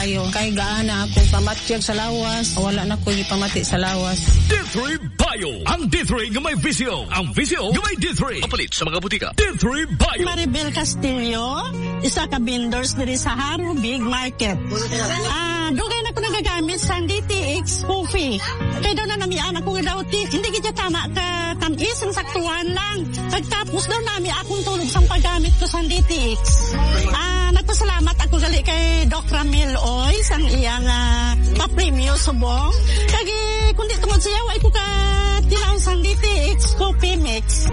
Ayo, kay gaana ako pamatyag sa lawas. Wala na ko ipamati sa lawas. D3 Bio. Ang D3 nga may visyo. Ang visyo nga may D3. Mapalit sa mga butika. D3 Bio. Maribel Castillo, isa ka vendors diri sa Haro Big Market. Dugay na ko nagagamit sa DTX coffee. Kaya daw na namian ako nga daw, hindi kita tama ka tamis, ang saktuan lang. Pagtapos daw nami akong tulog sa paggamit ko sa DTX. Nagpasalamat ako gali kay Doc Ramil Oy sang iyang pa-premium subong. Kagi kundi tungod siya way ko ka tilaw sang DTX coffee mix.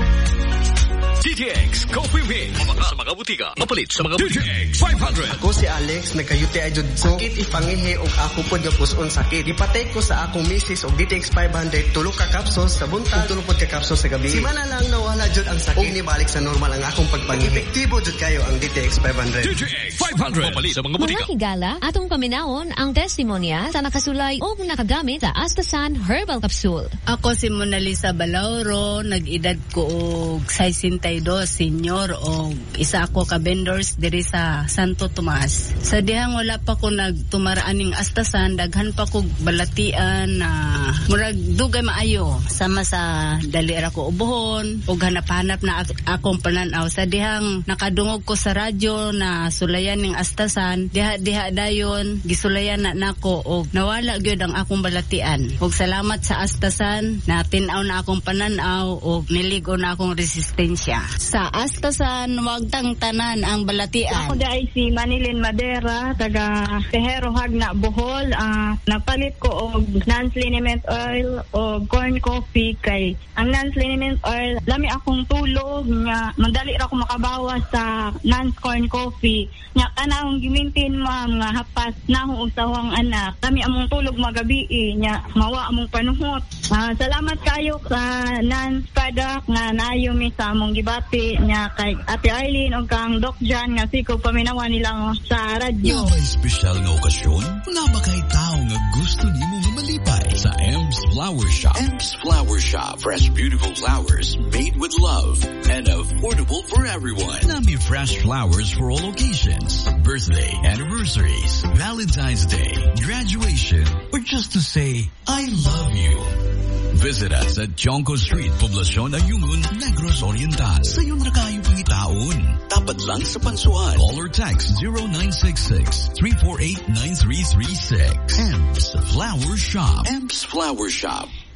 DTX Coffee Mix. Sa mga butika. Mapalit sa mga butika. DTX 500. Ako si Alex, nagkayuti ay jud sakit ipangihi og ako pod nga puson sakit. Ipatay ko sa akong misis og DTX 500 tulo ka kapsos sa buntag, tulo pod ka kapsos sa gabi. Simana lang nawala jud ang sakit ni balik sa normal ang akong pagpangihi. Epektibo jud kayo ang DTX 500. DTX 500. Mapalit sa mga butika. Mga higala, atong paminawon ang testimonya sa nakasulay o nakagamit sa Astasan Herbal Capsule. Ako si Mona Lisa Balauro, nag-edad ko og 62 senior o isa ako ka vendors diri sa Santo Tomas. Sa dihang wala pa ko nagtumaraan ning Astasan, daghan pa ko balatian na murag dugay maayo sama sa dali ra ko ubuhon ug hanap-hanap na akong pananaw. Sa dihang nakadungog ko sa radyo na sulayan ning Astasan, diha dayon gisulayan na nako og nawala gyud ang akong balatian. Ug salamat sa Astasan na tin-aw na akong pananaw og niligo na akong resistensya. Sa Astasan, wag tang tanan ang balatian. Ako dai si Manilin Madera, taga Tejero Hagna, Bohol. Napalit ko og non-liniment oil o corn coffee kay ang non-liniment oil lami akong tulog nga madali ra ko makabawas sa non-corn coffee. Nya kanang gimintin ma'am nga hapas na og sawang anak. Kami among tulog magabi nya mawa among panuhot. Salamat kayo sa non-product nga nayo mi sa among gibati nya kay Ate Arlene o kang Doc John nga siko paminawan nila sa radyo. May special nga okasyon? Nga ba kay tao nga gusto nimo nga malipay sa Ems Flower Shop? Ems Flower Shop. Fresh, beautiful flowers made with love and affordable for everyone. Nami fresh flowers for all occasions. Birthday, anniversaries, Valentine's Day, graduation, or just to say, I love you. Visit us at Jonco Street, Poblacion Ayungun, Negros Oriental. Sa iyong rakayo pangitaon. Tapat lang sa Pansuan. Call or text 0966-348-9336. Ems Flower Shop. Ems Flower Shop.